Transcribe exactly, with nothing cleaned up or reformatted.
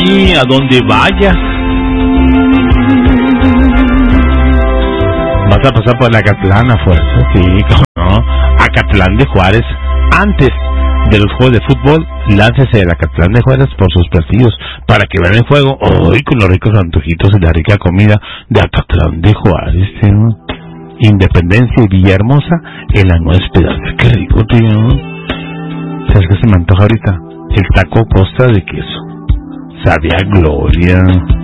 ahí a donde vayas. Vas a pasar por la Acatlán a fuerza, sí, ¿no? Acatlán de Juárez. Antes de los juegos de fútbol, láncese al Acatlán de Juárez por sus platillos para que vean el juego. Hoy con los ricos antojitos y la rica comida de Acatlán de Juárez, ¿no? Independencia y Villahermosa en la Nueva Esperanza. Qué rico, tío. ¿Sabes qué se me antoja ahorita? El taco Costa de queso. Sabe a gloria.